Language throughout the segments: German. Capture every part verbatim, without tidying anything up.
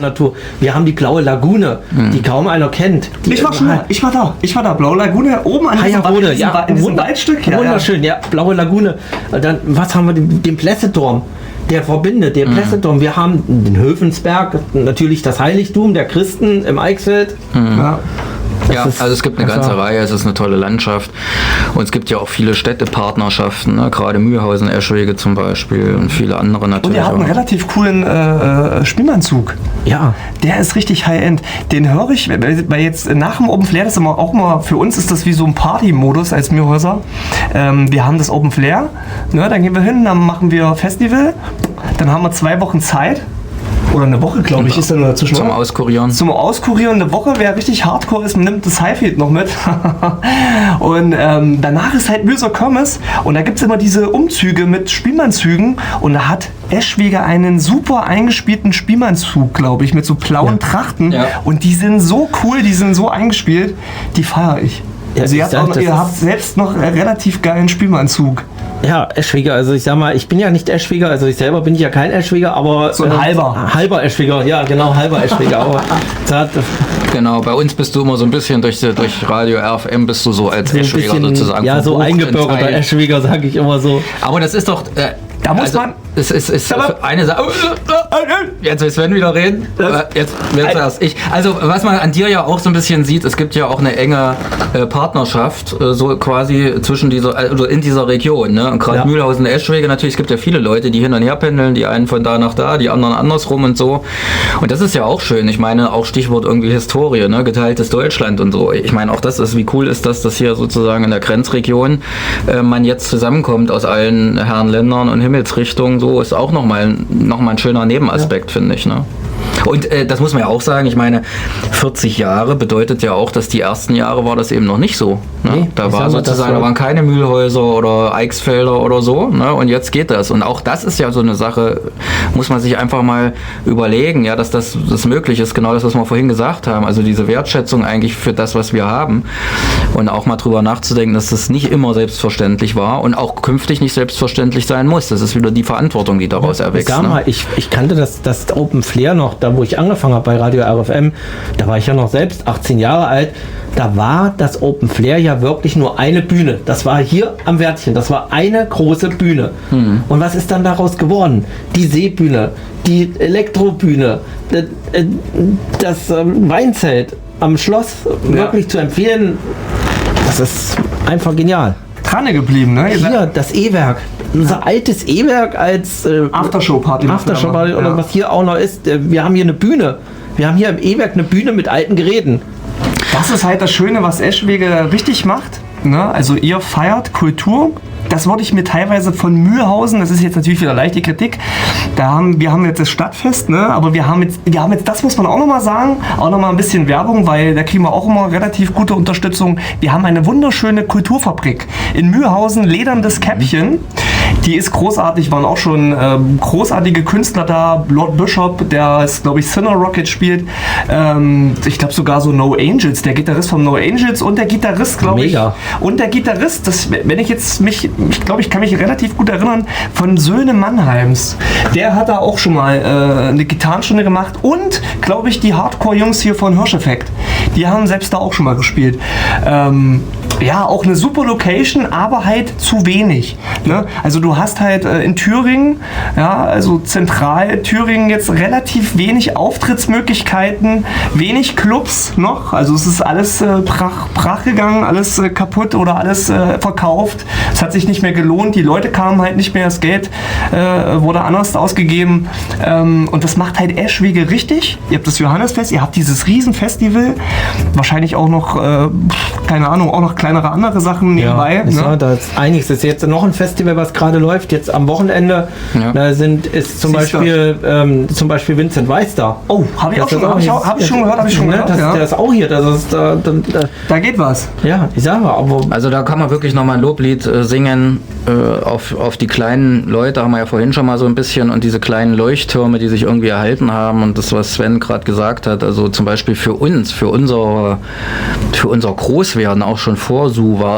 Natur. Wir haben die Blaue Lagune, hm. die kaum einer kennt. Die ich war schon da, ich war da, ich war da, Blaue Lagune, oben an diesem, Wald, in diesem, ja, in diesem Waldstück. Ja, wunderschön, ja. ja, Blaue Lagune. Dann, was haben wir, den, den Plätzeturm, der verbindet, der mhm. Plätzeturm. Wir haben den Höfensberg, natürlich das Heiligtum der Christen im Eichsfeld. Mhm. Ja. Ja, also es gibt eine ganze Reihe, es ist eine tolle Landschaft und es gibt ja auch viele Städtepartnerschaften, ne? Gerade Mühlhausen, Eschwege zum Beispiel und viele andere natürlich. Und ihr habt einen relativ coolen äh, Spielmannzug. Ja. Der ist richtig High-End. Den höre ich, weil jetzt nach dem Open Flair, das ist immer auch mal, für uns ist das wie so ein Party-Modus als Mühlhäuser. Ähm, wir haben das Open Flair, ne? Dann gehen wir hin, dann machen wir Festival, dann haben wir zwei Wochen Zeit. Oder eine Woche, glaube ich, ist dann dazwischen. Zum Auskurieren. Zum Auskurieren. Eine Woche, wer richtig hardcore ist, man nimmt das Highfield noch mit. Und ähm, danach ist halt Mühlser Kirmes. Und da gibt es immer diese Umzüge mit Spielmannzügen. Und da hat Eschwege einen super eingespielten Spielmannzug, glaube ich, mit so blauen ja. Trachten. Ja. Und die sind so cool, die sind so eingespielt, die feiere ich. Ja, also ihr, habt, auch, ihr habt selbst noch einen relativ geilen Spielmannzug. Ja, Eschweger, also ich sag mal, ich bin ja nicht Eschweger, also ich selber bin ich ja kein Eschweger, aber... So ein äh, halber. Halber Eschweger, ja genau, halber Eschweger. aber hat, genau, bei uns bist du immer so ein bisschen durch, durch Radio R F M bist du so als Eschweger sozusagen. Ja, so eingebürgerter Eschweger, sage ich immer so. Aber das ist doch... Äh, da muss also, man... Es ist, ist eine Sache... Jetzt will Sven wieder reden. Jetzt wird erst ich. Also was man an dir ja auch so ein bisschen sieht, es gibt ja auch eine enge äh, Partnerschaft, äh, so quasi zwischen dieser, also in dieser Region. Ne? Und gerade ja. Mühlhausen, Eschwege, natürlich, es gibt ja viele Leute, die hin und her pendeln, die einen von da nach da, die anderen andersrum und so. Und das ist ja auch schön. Ich meine, auch Stichwort irgendwie Historie, ne? Geteiltes Deutschland und so. Ich meine, auch das ist, wie cool ist das, dass hier sozusagen in der Grenzregion äh, man jetzt zusammenkommt aus allen Herrenländern und Himmelsrichtungen. So ist auch nochmal noch mal ein schöner Nebenaspekt, ja. finde ich. Ne? Und äh, das muss man ja auch sagen, ich meine, vierzig Jahre bedeutet ja auch, dass die ersten Jahre war das eben noch nicht so. Ne? Nee, da war sozusagen, da waren keine Mühlhäuser oder Eichsfelder oder so. Ne? Und jetzt geht das. Und auch das ist ja so eine Sache, muss man sich einfach mal überlegen, ja, dass das, das möglich ist. Genau das, was wir vorhin gesagt haben. Also diese Wertschätzung eigentlich für das, was wir haben. Und auch mal drüber nachzudenken, dass das nicht immer selbstverständlich war und auch künftig nicht selbstverständlich sein muss. Das ist wieder die Verantwortung, die daraus ja, erwächst. Sag mal, ne? ich, ich kannte das, das Open Flair noch, da wo ich angefangen habe bei Radio R F M, da war ich ja noch selbst achtzehn Jahre alt, da war das Open Flair ja wirklich nur eine Bühne. Das war hier am Wörthchen, das war eine große Bühne. Hm. Und was ist dann daraus geworden? Die Seebühne, die Elektrobühne, das Weinzelt am Schloss, ja. wirklich zu empfehlen, das ist einfach genial. Dran geblieben, ne? Hier, das E-Werk. Unser altes E-Werk als äh, Aftershow-Party. Aftershow-Party oder ja. was hier auch noch ist. Wir haben hier eine Bühne. Wir haben hier im E-Werk eine Bühne mit alten Geräten. Das ist halt das Schöne, was Eschwege richtig macht. Ne? Also ihr feiert Kultur. Das wurde ich mir teilweise von Mühlhausen, das ist jetzt natürlich wieder leichte Kritik, da haben, wir haben jetzt das Stadtfest, ne? aber wir haben, jetzt, wir haben jetzt, das muss man auch nochmal sagen, auch nochmal ein bisschen Werbung, weil da kriegen wir auch immer relativ gute Unterstützung. Wir haben eine wunderschöne Kulturfabrik in Mühlhausen, Lederndes Käppchen. Die ist großartig, waren auch schon ähm, großartige Künstler da. Lord Bishop, der ist, glaube ich, Sinner Rocket spielt. Ähm, ich glaube sogar so No Angels, der Gitarrist von No Angels und der Gitarrist, glaube ich. Und der Gitarrist, das, wenn ich jetzt mich, ich glaube, ich kann mich relativ gut erinnern, von Söhne Mannheims. Der hat da auch schon mal äh, eine Gitarrenstunde gemacht und, glaube ich, die Hardcore-Jungs hier von Hirscheffekt. Die haben selbst da auch schon mal gespielt. Ähm, ja, auch eine super Location, aber halt zu wenig. Ne? Also du hast halt äh, in Thüringen, ja, also zentral Thüringen jetzt relativ wenig Auftrittsmöglichkeiten, wenig Clubs noch. Also es ist alles äh, brach, brach gegangen, alles äh, kaputt oder alles äh, verkauft. Es hat sich nicht mehr gelohnt, die Leute kamen halt nicht mehr, das Geld äh, wurde anders ausgegeben. Ähm, und das macht halt Eschwege richtig. Ihr habt das Johannesfest, ihr habt dieses Riesenfestival, wahrscheinlich auch noch, äh, keine Ahnung, auch noch kleinere andere Sachen nebenbei. Ja, ne? ja, da ist einiges. Es ist jetzt noch ein Festival, was gerade läuft, jetzt am Wochenende. Ja. Da sind, ist zum Beispiel, ähm, zum Beispiel Vincent Weiss da. Oh, habe ich, auch schon, hab ich, auch, hab ich schon gehört, habe ich schon gehört. Das, ja. Der ist auch hier. Das ist, da, da, da geht was. Ja, ich sage mal. Aber also da kann man wirklich nochmal ein Loblied äh, singen äh, auf, auf die kleinen Leute, haben wir ja vorhin schon mal so ein bisschen, und diese kleinen Leuchttürme, die sich irgendwie erhalten haben, und das, was Sven gerade gesagt hat, also zum Beispiel für uns, für unser, für unser Großwerden, auch schon vor Su war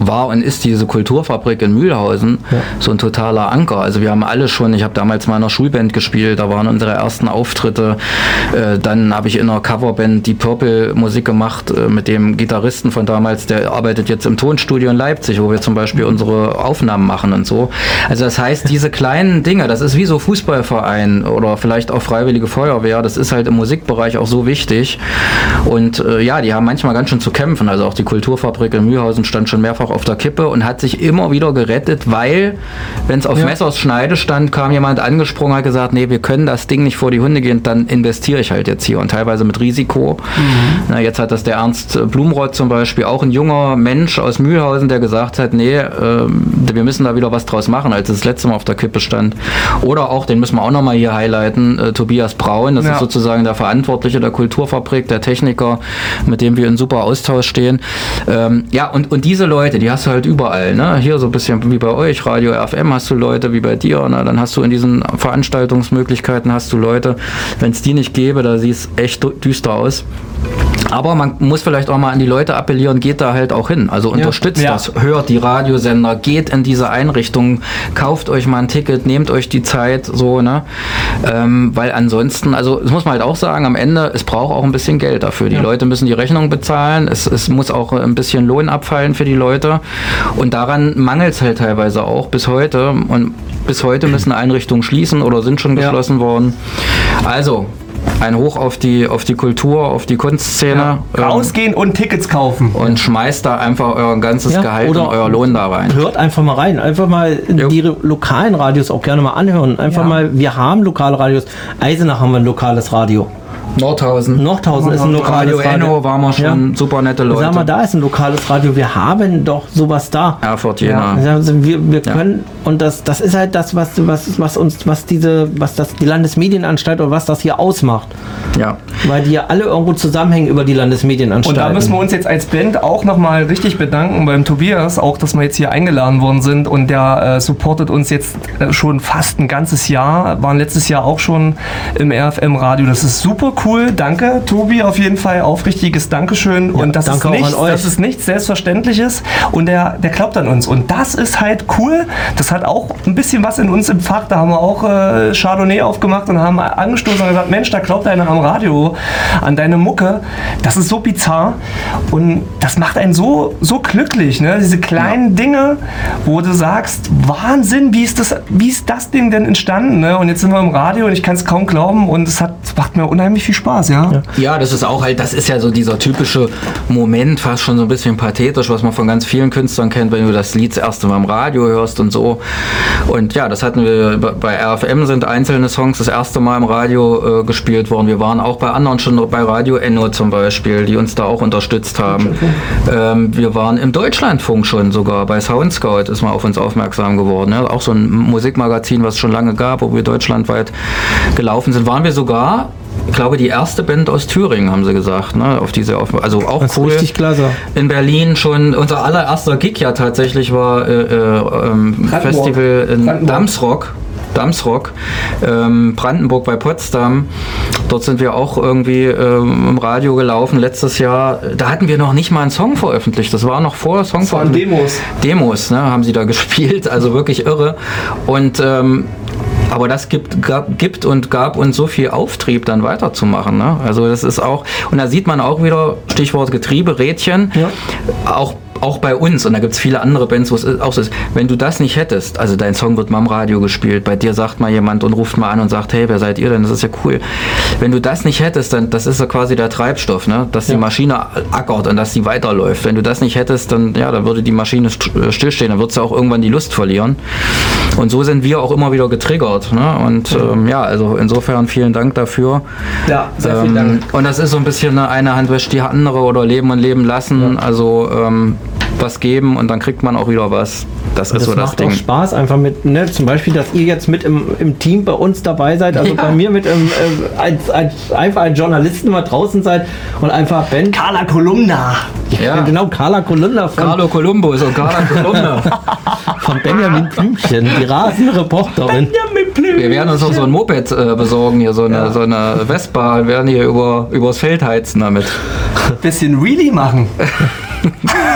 war und ist diese Kulturfabrik in Mühlhausen ja. so ein totaler Anker. Also wir haben alle schon, ich habe damals mal in einer Schulband gespielt, da waren unsere ersten Auftritte. Äh, dann habe ich in einer Coverband die Purple Musik gemacht äh, mit dem Gitarristen von damals, der arbeitet jetzt im Tonstudio in Leipzig, wo wir zum Beispiel unsere Aufnahmen machen und so. Also das heißt, diese kleinen Dinge, das ist wie so Fußballverein oder vielleicht auch Freiwillige Feuerwehr, das ist halt im Musikbereich auch so wichtig. Und äh, ja, die haben manchmal ganz schön zu kämpfen. Also auch die Kulturfabrik in Mühlhausen stand schon mehrfach auf der Kippe und hat sich immer wieder gerettet, weil, wenn es auf ja. Messers Schneide stand, kam jemand angesprungen, hat gesagt, nee, wir können das Ding nicht vor die Hunde gehen, dann investiere ich halt jetzt hier und teilweise mit Risiko. Mhm. Na, jetzt hat das der Ernst Blumroth zum Beispiel, auch ein junger Mensch aus Mühlhausen, der gesagt hat, nee, äh, wir müssen da wieder was draus machen, als es das letzte Mal auf der Kippe stand. Oder auch, den müssen wir auch nochmal hier highlighten, äh, Tobias Braun, das ja. ist sozusagen der Verantwortliche der Kulturfabrik, der Techniker, mit dem wir in super Austausch stehen. Ähm, ja, und, und diese Leute, die hast du halt überall, ne? Hier so ein bisschen wie bei euch, Radio R F M hast du Leute, wie bei dir, ne? Dann hast du in diesen Veranstaltungsmöglichkeiten hast du Leute, wenn es die nicht gäbe, da sieht es echt düster aus. Aber man muss vielleicht auch mal an die Leute appellieren, geht da halt auch hin. Also unterstützt ja, ja. das, hört die Radiosender, geht in diese Einrichtungen, kauft euch mal ein Ticket, nehmt euch die Zeit, so, ne? Ähm, weil ansonsten, also das muss man halt auch sagen, am Ende, es braucht auch ein bisschen Geld dafür. Die ja. Leute müssen die Rechnung bezahlen, es, es muss auch ein bisschen Lohn abfallen für die Leute und daran mangelt es halt teilweise auch bis heute. Und bis heute müssen Einrichtungen schließen oder sind schon geschlossen ja. worden. Also, ein Hoch auf die, auf die Kultur, auf die Kunstszene. Ja. Rausgehen ähm, und Tickets kaufen. Und schmeißt da einfach euer ganzes ja, Gehalt und euer Lohn da rein. Hört einfach mal rein. Einfach mal jo. die lokalen Radios auch gerne mal anhören. Einfach ja. mal, wir haben lokale Radios. Eisenach haben wir ein lokales Radio. Nordhausen. Nordhausen ist ein lokales Radio. Radio Enno waren wir schon ja. super nette Leute. Sag mal, da ist ein lokales Radio. Wir haben doch sowas da. Erfurt, Jena. Ja. Also wir, wir können, ja. und das, das ist halt das, was, was, was uns, was diese, was das die Landesmedienanstalt oder was das hier ausmacht. Ja. Weil die ja alle irgendwo zusammenhängen über die Landesmedienanstalt. Und da müssen wir uns jetzt als Band auch nochmal richtig bedanken beim Tobias, auch, dass wir jetzt hier eingeladen worden sind und der äh, supportet uns jetzt äh, schon fast ein ganzes Jahr, waren letztes Jahr auch schon im R F M-Radio. Das ist super cool, danke Tobi, auf jeden Fall aufrichtiges Dankeschön. Ja, und das ist, nichts, das ist nichts Selbstverständliches und der, der glaubt an uns und das ist halt cool, das hat auch ein bisschen was in uns im Fach, da haben wir auch äh, Chardonnay aufgemacht und haben angestoßen und gesagt, Mensch, da glaubt einer am Radio an deine Mucke, das ist so bizarr und das macht einen so, so glücklich, ne? Diese kleinen ja. Dinge, wo du sagst, Wahnsinn, wie ist das, wie ist das Ding denn entstanden, ne? Und jetzt sind wir im Radio und ich kann es kaum glauben und es hat, macht mir unheimlich viel Spaß, ja? ja. Ja, das ist auch halt, das ist ja so dieser typische Moment, fast schon so ein bisschen pathetisch, was man von ganz vielen Künstlern kennt, wenn du das Lied das erste Mal im Radio hörst und so. Und ja, das hatten wir bei R F M, sind einzelne Songs das erste Mal im Radio äh, gespielt worden. Wir waren auch bei anderen schon, bei Radio Enno zum Beispiel, die uns da auch unterstützt haben. Ähm, wir waren im Deutschlandfunk schon sogar, bei Sound Scout ist man auf uns aufmerksam geworden. Ja? Auch so ein Musikmagazin, was es schon lange gab, wo wir deutschlandweit gelaufen sind. Waren wir sogar, ich glaube, die erste Band aus Thüringen, haben sie gesagt, ne? Auf diese Auf also auch das cool. Richtig klasse. In Berlin schon, unser allererster Gig ja tatsächlich war äh, äh, ähm, Festival in Damsrock. Damsrock, ähm, Brandenburg bei Potsdam. Dort sind wir auch irgendwie ähm, im Radio gelaufen letztes Jahr. Da hatten wir noch nicht mal einen Song veröffentlicht. Das war noch vor Song Das waren Demos. Demos, ne, haben sie da gespielt. Also wirklich irre. Und ähm, aber das gibt, gab, gibt und gab uns so viel Auftrieb, dann weiterzumachen. Ne? Also das ist auch, und da sieht man auch wieder, Stichwort Getriebe, Rädchen, ja. auch Auch bei uns, und da gibt es viele andere Bands, wo es auch so ist, wenn du das nicht hättest, also dein Song wird mal im Radio gespielt, bei dir sagt mal jemand und ruft mal an und sagt, hey, wer seid ihr denn, das ist ja cool. Wenn du das nicht hättest, dann das ist ja quasi der Treibstoff, ne? Dass ja. die Maschine ackert und dass sie weiterläuft. Wenn du das nicht hättest, dann, ja, dann würde die Maschine stillstehen, dann würdest du auch irgendwann die Lust verlieren. Und so sind wir auch immer wieder getriggert. Ne? Und ja. Ähm, ja, also insofern vielen Dank dafür. Ja, sehr vielen ähm, Dank. Und das ist so ein bisschen eine, eine Hand wäscht die andere oder leben und leben lassen. Ja. Also ähm, was geben und dann kriegt man auch wieder was. Das ist das so das macht Ding. Auch Spaß einfach mit, ne, zum Beispiel, dass ihr jetzt mit im, im Team bei uns dabei seid, also ja. bei mir mit im, äh, als, als, einfach ein Journalisten mal draußen seid und einfach Ben. Carla Kolumna. Ja, genau, Carla Kolumna. Von Carlo Columbus und Carla Kolumna. Von Benjamin Blümchen, die Rasenreporterin. Benjamin Blümchen. Wir werden uns auch so ein Moped äh, besorgen, hier so eine, ja. so eine Vespa, wir werden hier über, übers Feld heizen damit. Bisschen Wheelie machen.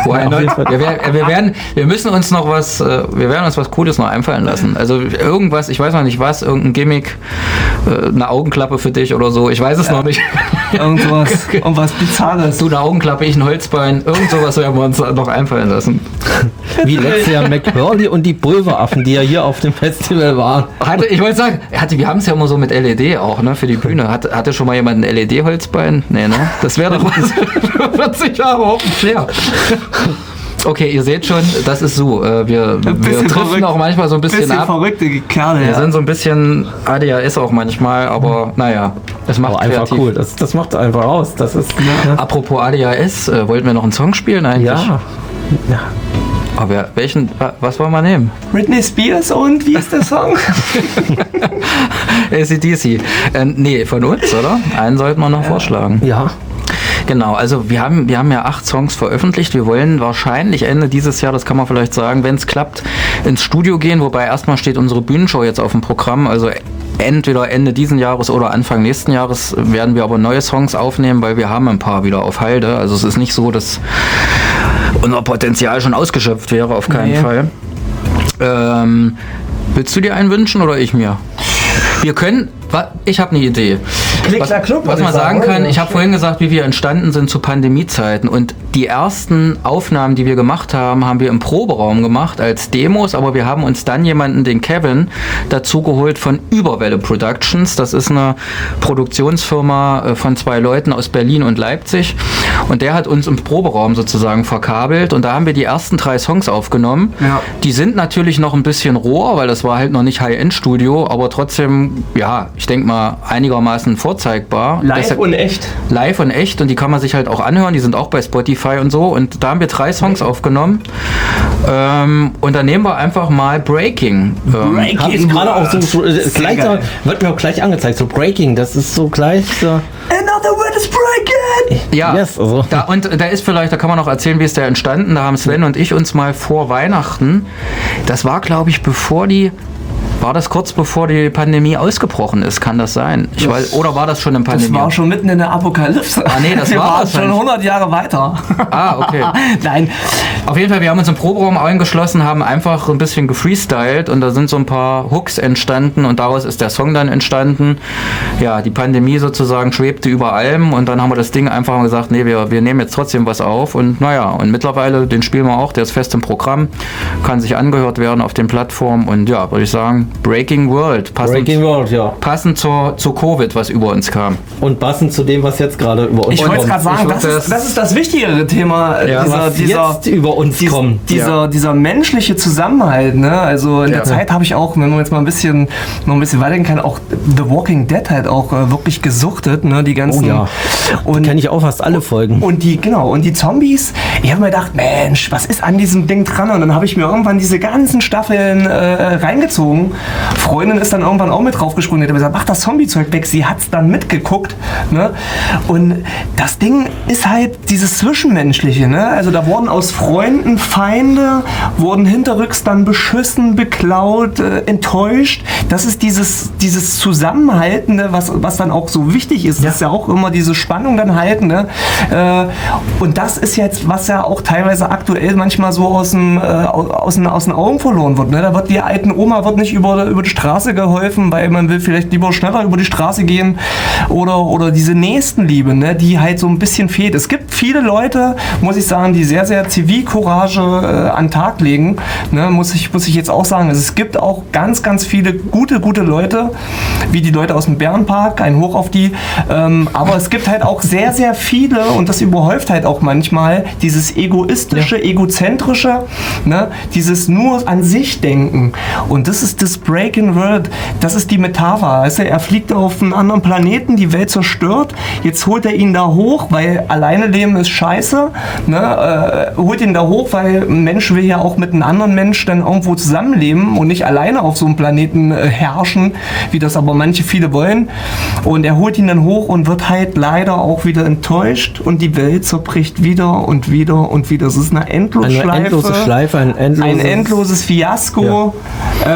Wo ein neu, wir, wir, werden, wir müssen uns noch was, wir werden uns was Cooles noch einfallen lassen. Also irgendwas, ich weiß noch nicht was, irgendein Gimmick, eine Augenklappe für dich oder so, ich weiß es ja. noch nicht. Irgendwas, irgendwas Bizarres. Du eine Augenklappe, ich ein Holzbein, irgend sowas werden wir uns noch einfallen lassen. Wie letztes Jahr McBurley und die Pulveraffen, die ja hier auf dem Festival waren. Hatte, ich wollte sagen, hatte, wir haben es ja immer so mit L E D auch, ne, für die Bühne. Hatte, hatte schon mal jemand ein L E D-Holzbein? Nee, ne? Das wäre doch was für vierzig Jahre Open Flair. Okay, ihr seht schon, das ist so. Wir, wir treffen verrückt, auch manchmal so ein bisschen, bisschen ab. Verrückte Kerle, wir ja. sind so ein bisschen A D H S auch manchmal, aber naja, es macht aber einfach kreativ. Cool. Das, das macht einfach aus. Das ist, ja. Apropos A D H S, äh, wollten wir noch einen Song spielen eigentlich? Ja. ja. Aber welchen, was wollen wir nehmen? Britney Spears und wie ist der Song? A C D C. Äh, nee, von uns, oder? Einen sollten wir noch ja. vorschlagen. Ja. Genau, also wir haben, wir haben ja acht Songs veröffentlicht. Wir wollen wahrscheinlich Ende dieses Jahr, das kann man vielleicht sagen, wenn es klappt, ins Studio gehen. Wobei erstmal steht unsere Bühnenshow jetzt auf dem Programm. Also entweder Ende diesen Jahres oder Anfang nächsten Jahres werden wir aber neue Songs aufnehmen, weil wir haben ein paar wieder auf Halde. Also es ist nicht so, dass unser Potenzial schon ausgeschöpft wäre, auf keinen nee. Fall. Ähm, willst du dir einen wünschen oder ich mir? Wir können, ich habe eine Idee. Was, was man sagen kann, ich habe vorhin gesagt, wie wir entstanden sind zu Pandemiezeiten, und die ersten Aufnahmen, die wir gemacht haben, haben wir im Proberaum gemacht als Demos, aber wir haben uns dann jemanden, den Kevin, dazu geholt von Überwelle Productions. Das ist eine Produktionsfirma von zwei Leuten aus Berlin und Leipzig, und der hat uns im Proberaum sozusagen verkabelt, und da haben wir die ersten drei Songs aufgenommen. Ja. Die sind natürlich noch ein bisschen roher, weil das war halt noch nicht High-End-Studio, aber trotzdem, ja, ich denke mal einigermaßen vorzeigbar. Live Deshalb, und echt. Live und echt, und die kann man sich halt auch anhören, die sind auch bei Spotify und so, und da haben wir drei Songs aufgenommen, ähm, und dann nehmen wir einfach mal Breaking. Ähm, Breaking. Hab ich gerade auch so, so äh, gleich, so, wird mir auch gleich angezeigt, so Breaking, das ist so gleich so. Another word is breaking! Ja, yes, also. da, und da ist vielleicht, da kann man noch erzählen, wie ist der entstanden, da haben Sven und ich uns mal vor Weihnachten, das war glaube ich bevor die War das kurz bevor die Pandemie ausgebrochen ist? Kann das sein? Ich weiß, oder war das schon in Pandemie? Das war schon mitten in der Apokalypse. Ah nee, das wir war waren schon hundert Jahre weiter. Ah, okay. Nein. Auf jeden Fall, wir haben uns im Proberaum eingeschlossen, haben einfach ein bisschen gefreestylt, und da sind so ein paar Hooks entstanden, und daraus ist der Song dann entstanden. Ja, die Pandemie sozusagen schwebte über allem, und dann haben wir das Ding einfach mal gesagt, nee, wir, wir nehmen jetzt trotzdem was auf, und naja, und mittlerweile, den spielen wir auch, der ist fest im Programm, kann sich angehört werden auf den Plattformen, und ja, würde ich sagen, Breaking World. Passend, Breaking World, ja. Passend zur, zur Covid, was über uns kam. Und passend zu dem, was jetzt gerade über uns ich kommt. Ich wollte gerade sagen, das, das, ist, das ist das wichtigere Thema. Ja, dieser, was dieser, jetzt über uns dies, kommt. Dieser, ja. dieser menschliche Zusammenhalt. Ne? Also in ja. der Zeit habe ich auch, wenn man jetzt mal ein bisschen, noch ein bisschen weitergehen kann, auch The Walking Dead halt auch äh, wirklich gesuchtet. Ne? Die ganzen. Oh ja. Und kenne ich auch fast alle Folgen. Und die, genau, und die Zombies, ich habe mir gedacht, Mensch, was ist an diesem Ding dran? Und dann habe ich mir irgendwann diese ganzen Staffeln äh, reingezogen. Freundin ist dann irgendwann auch mit draufgesprungen, die hat gesagt, mach das Zombie-Zeug weg. Sie hat es dann mitgeguckt. Ne? Und das Ding ist halt dieses Zwischenmenschliche. Ne? Also da wurden aus Freunden Feinde, wurden hinterrücks dann beschissen, beklaut, äh, enttäuscht. Das ist dieses, dieses Zusammenhaltende, was, was dann auch so wichtig ist. Ja. Das ist ja auch immer diese Spannung dann halten. Ne? Äh, und das ist jetzt, was ja auch teilweise aktuell manchmal so aus dem, äh, aus, den, aus den Augen verloren wird. Ne? Da wird die alten Oma wird nicht über, über die Straße geholfen, weil man will vielleicht lieber schneller über die Straße gehen, oder, oder diese Nächstenliebe, ne, die halt so ein bisschen fehlt. Es gibt viele Leute, muss ich sagen, die sehr, sehr Zivilcourage äh, an den Tag legen, ne, muss ich, muss ich jetzt auch sagen. Also es gibt auch ganz, ganz viele gute, gute Leute, wie die Leute aus dem Bärenpark, ein Hoch auf die, ähm, aber es gibt halt auch sehr, sehr viele, und das überhäuft halt auch manchmal, dieses egoistische, ja. egozentrische, ne, dieses nur an sich denken, und das ist das Breaking World, das ist die Metapher. Weißt du, er fliegt auf einen anderen Planeten, die Welt zerstört, jetzt holt er ihn da hoch, weil alleine leben ist scheiße, ne? äh, holt ihn da hoch, weil ein Mensch will ja auch mit einem anderen Mensch dann irgendwo zusammenleben und nicht alleine auf so einem Planeten äh, herrschen, wie das aber manche viele wollen, und er holt ihn dann hoch und wird halt leider auch wieder enttäuscht, und die Welt zerbricht wieder und wieder und wieder. Es ist eine Endlosschleife. Eine endlose Schleife, ein endloses, ein endloses Fiasko, ja. ähm, und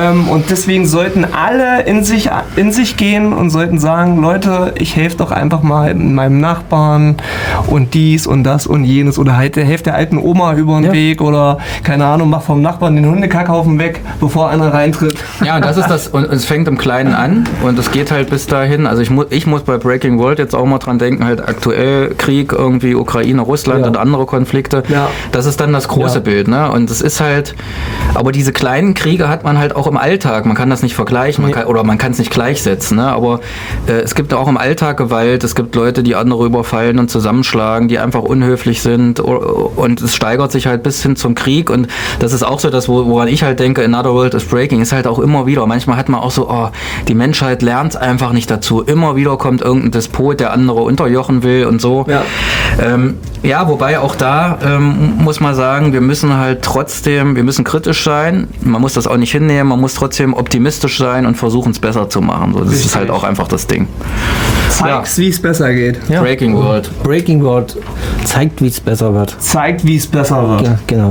Und deswegen sollten alle in sich, in sich gehen und sollten sagen, Leute, ich helfe doch einfach mal meinem Nachbarn und dies und das und jenes oder halt, helft der alten Oma über den Ja. Weg oder keine Ahnung, mach vom Nachbarn den Hundekackhaufen weg, bevor einer reintritt. Ja, und das ist das, und es fängt im Kleinen an und es geht halt bis dahin. Also ich, mu ich muss bei Breaking World jetzt auch mal dran denken, halt aktuell Krieg, irgendwie Ukraine, Russland Ja. und andere Konflikte. Ja. Das ist dann das große Ja. Bild, ne? Und es ist halt, aber diese kleinen Kriege hat man halt auch im Alltag. Man kann das nicht vergleichen, man kann, oder man kann es nicht gleichsetzen, ne? Aber äh, es gibt auch im Alltag Gewalt, es gibt Leute, die andere überfallen und zusammenschlagen, die einfach unhöflich sind und es steigert sich halt bis hin zum Krieg und das ist auch so das, woran ich halt denke, Another World is Breaking, ist halt auch immer wieder, manchmal hat man auch so, oh, die Menschheit lernt einfach nicht dazu. Immer wieder kommt irgendein Despot, der andere unterjochen will und so. Ja. Ähm, ja, wobei auch da ähm, muss man sagen, wir müssen halt trotzdem, wir müssen kritisch sein, man muss das auch nicht hinnehmen, man muss trotzdem optimistisch sein und versuchen es besser zu machen. So, das Richtig. ist halt auch einfach das Ding. Zeig's, wie es besser geht. Ja. Breaking World. Breaking World zeigt, wie es besser wird. Zeigt, wie es besser wird. Ja, genau.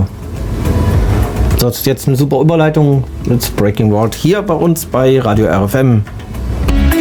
So, das ist jetzt eine super Überleitung mit Breaking World hier bei uns bei Radio R F M.